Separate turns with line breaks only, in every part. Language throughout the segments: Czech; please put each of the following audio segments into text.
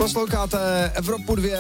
Posloucháte Evropu 2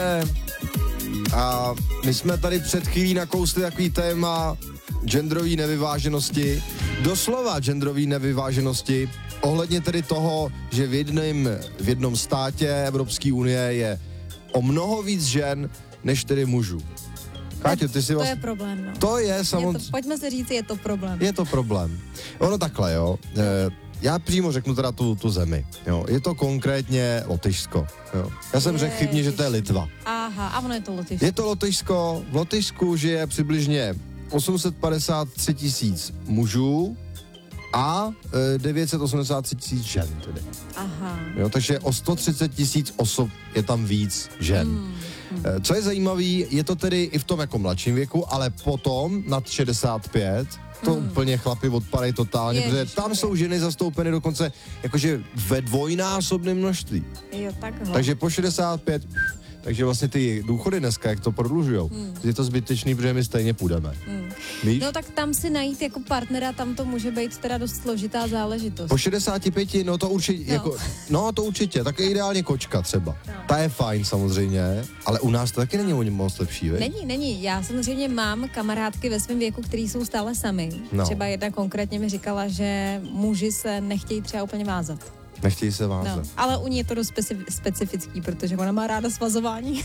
a my jsme tady před chvílí nakousli takový téma genderové nevyváženosti, doslova genderové nevyváženosti, ohledně tedy toho, že v jednom státě Evropské unie je o mnoho víc žen, než tedy mužů. Káťo, ty si
To je problém, no.
To je samozřejmě...
Pojďme si říct, je to problém.
Je to problém. Ono takhle, jo. Já přímo řeknu teda tu zemi, jo. Je to konkrétně Lotyšsko, jo. Já jsem řekl chybně, že to je Litva.
Aha, a ono je to Lotyšsko.
Je to Lotyšsko, v Lotyšsku žije přibližně 853 tisíc mužů a 983 tisíc žen tedy.
Aha.
Jo, takže o 130 tisíc osob je tam víc žen. Co je zajímavý, je to tedy i v tom jako mladším věku, ale potom nad 65 to úplně chlapi odpadají totálně, protože tam jsou ženy zastoupeny dokonce jakože ve dvojnásobném množství.
Jo, takhle.
Takže po 65, takže vlastně ty důchody dneska, jak to prodlužujou, je to zbytečný, protože my stejně půjdeme. Víš?
No tak tam si najít jako partnera, tam to může být teda dost složitá záležitost.
Po 65, no to určitě, jako, no to určitě, tak je ideálně kočka třeba.
No.
Ta je fajn samozřejmě, ale u nás to taky není o něm moc lepší, veď?
Není. Já samozřejmě mám kamarádky ve svém věku, který jsou stále sami.
No.
Třeba jedna konkrétně mi říkala, že muži se nechtějí třeba úplně vázat.
Nechtějí se vázat.
No, ale u ní je to dost specifický, protože ona má ráda svazování.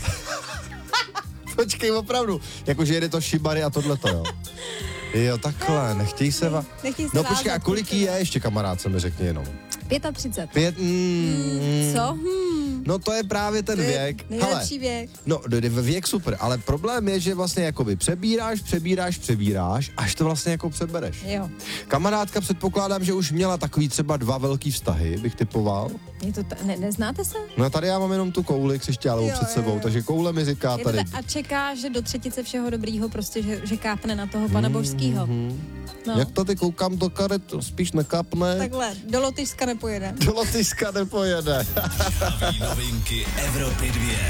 Počkej, opravdu, jakože jede to šibary a tohleto, jo. Jo, takhle, nechtějí se
Nechtějí se
No
vázat,
počkej, a kolik jí je ještě kamarádce, mi řekni jenom.
35. Co?
No to je právě ten věk.
Nejlepší věk.
No, věk super, ale problém je, že vlastně jakoby přebíráš, až to vlastně jako přebereš.
Jo.
Kamarádka předpokládám, že už měla takový třeba 2 velký vztahy, bych typoval.
Je to neznáte se?
No tady já mám jenom tu kouli křišťálovou před sebou, takže koule mi říká tady.
A čeká, že do třetice všeho dobrýho prostě, že kápne na toho pana Božskýho. No.
Jak tady koukám do karet, spíš nekápne.
Takhle, do Lotyšska nepojede.
Do Lotyšska nepojede.
Novinky Evropy 2.